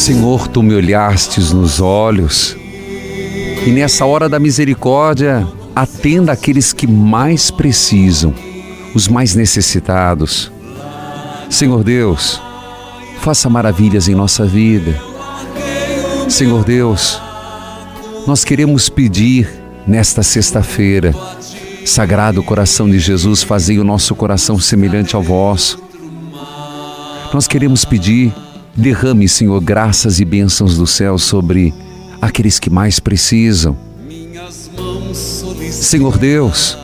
Senhor, Tu me olhastes nos olhos e nessa hora da misericórdia, atenda aqueles que mais precisam, os mais necessitados. Senhor Deus, faça maravilhas em nossa vida. Senhor Deus, nós queremos pedir nesta sexta-feira, Sagrado Coração de Jesus, fazei o nosso coração semelhante ao vosso. Nós queremos pedir, derrame, Senhor, graças e bênçãos do céu sobre aqueles que mais precisam. Senhor Deus,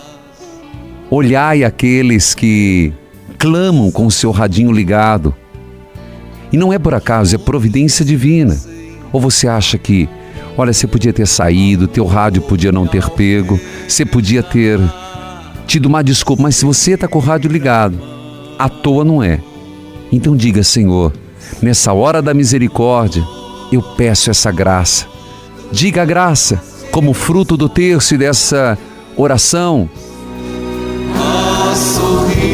olhai aqueles que clamam com o seu radinho ligado. E não é por acaso, é providência divina. Ou você acha que, olha, você podia ter saído, teu rádio podia não ter pego, você podia ter tido uma desculpa, mas se você está com o rádio ligado, à toa não é. Então diga, Senhor, nessa hora da misericórdia, eu peço essa graça. Diga a graça, como fruto do terço e dessa oração. A sorrir,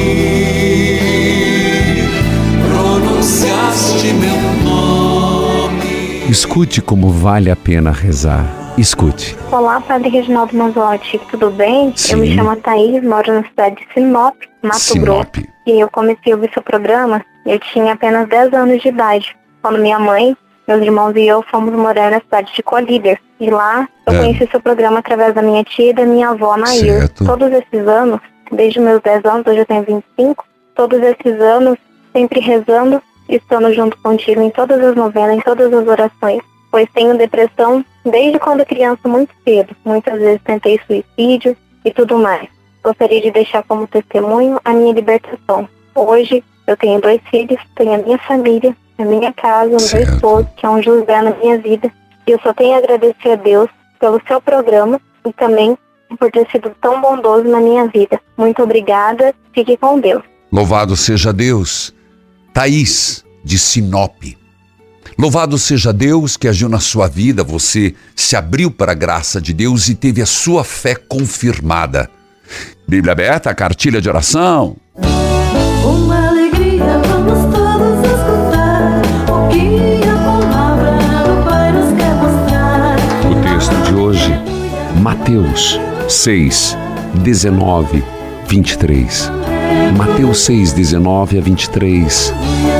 pronunciaste meu nome. Escute como vale a pena rezar. Escute. Olá, Padre Reginaldo Manzotti, tudo bem? Sim. Eu me chamo Thaís, moro na cidade de Sinop, Mato Grosso. E eu comecei a ouvir seu programa, eu tinha apenas 10 anos de idade, quando minha mãe, meus irmãos e eu fomos morar na cidade de Colíder. E lá eu conheci seu programa através da minha tia e da minha avó, Nair. Todos esses anos, desde meus 10 anos, hoje eu tenho 25, todos esses anos, sempre rezando, estando junto contigo em todas as novenas, em todas as orações. Pois tenho depressão desde quando criança muito cedo. Muitas vezes tentei suicídio e tudo mais. Gostaria de deixar como testemunho a minha libertação. Hoje eu tenho 2 filhos, tenho a minha família, a minha casa, o meu esposo, que é um José na minha vida. E eu só tenho a agradecer a Deus pelo seu programa e também por ter sido tão bondoso na minha vida. Muito obrigada, fique com Deus. Louvado seja Deus. Thaís, de Sinop. Louvado seja Deus que agiu na sua vida, você se abriu para a graça de Deus e teve a sua fé confirmada. Bíblia aberta, cartilha de oração. Uma alegria, vamos todos escutar o que a palavra do Pai nos quer mostrar. O texto de hoje, Mateus 6, 19, 23. Mateus 6, 19 a 23.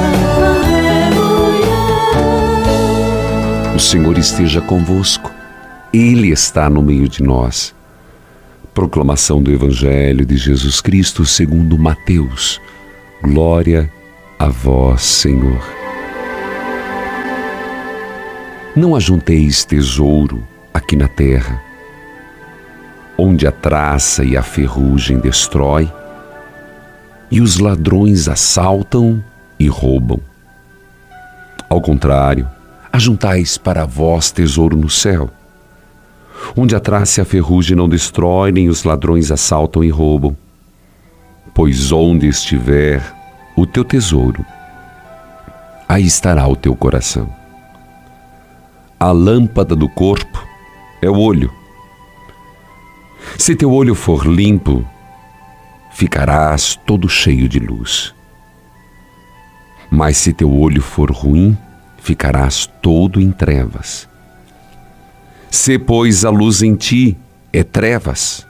O Senhor esteja convosco, Ele está no meio de nós. Proclamação do Evangelho de Jesus Cristo segundo Mateus. Glória a vós, Senhor. Não ajunteis tesouro aqui na terra, onde a traça e a ferrugem destrói, e os ladrões assaltam e roubam. Ao contrário, ajuntais para vós tesouro no céu, onde a traça e a ferrugem não destrói, nem os ladrões assaltam e roubam. Pois onde estiver o teu tesouro, aí estará o teu coração. A lâmpada do corpo é o olho. Se teu olho for limpo, ficarás todo cheio de luz. Mas se teu olho for ruim, ficarás todo em trevas. Se, pois, a luz em ti é trevas,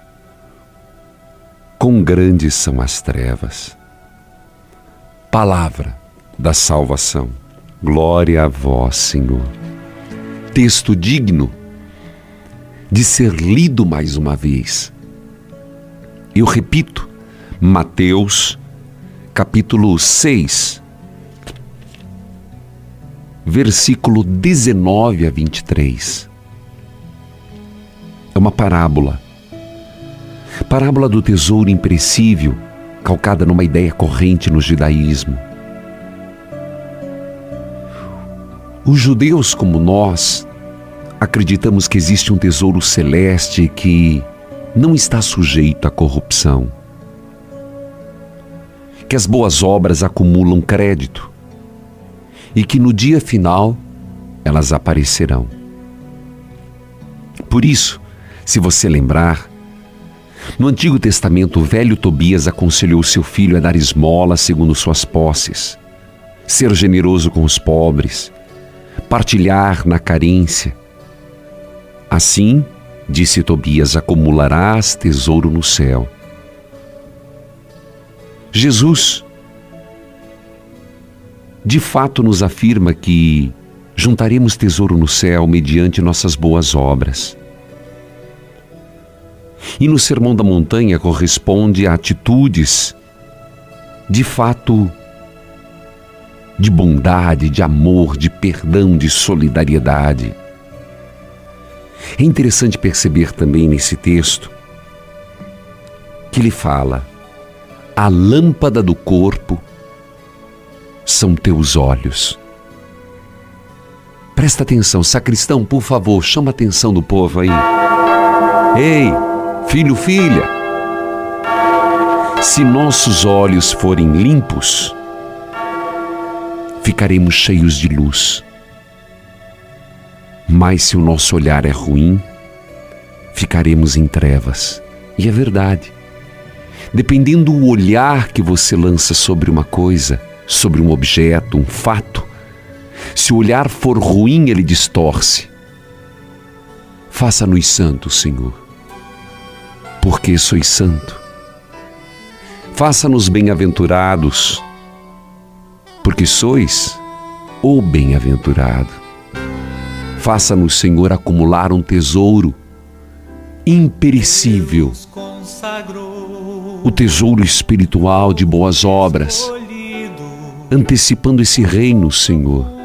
quão grandes são as trevas. Palavra da salvação. Glória a vós, Senhor. Texto digno de ser lido mais uma vez. Eu repito, Mateus, capítulo 6, versículo 19 a 23. É uma parábola. Parábola do tesouro imperecível, calcada numa ideia corrente no judaísmo. Os judeus, como nós, acreditamos que existe um tesouro celeste que não está sujeito à corrupção, que as boas obras acumulam crédito e que no dia final elas aparecerão. Por isso, se você lembrar, no Antigo Testamento, o velho Tobias aconselhou seu filho a dar esmola segundo suas posses, ser generoso com os pobres, partilhar na carência. Assim, disse Tobias, acumularás tesouro no céu. Jesus, de fato, nos afirma que juntaremos tesouro no céu mediante nossas boas obras. E no Sermão da Montanha corresponde a atitudes, de fato, de bondade, de amor, de perdão, de solidariedade. É interessante perceber também nesse texto que ele fala: a lâmpada do corpo são teus olhos. Presta atenção, sacristão, por favor, chama a atenção do povo aí. Ei, filho, filha, se nossos olhos forem limpos, ficaremos cheios de luz. Mas se o nosso olhar é ruim, ficaremos em trevas. E é verdade. Dependendo do olhar que você lança sobre uma coisa, sobre um objeto, um fato, se o olhar for ruim, ele distorce. Faça-nos santos, Senhor, porque sois santo. Faça-nos bem-aventurados, porque sois o bem-aventurado. Faça-nos, Senhor, acumular um tesouro imperecível, o tesouro espiritual de boas obras, antecipando esse reino, Senhor,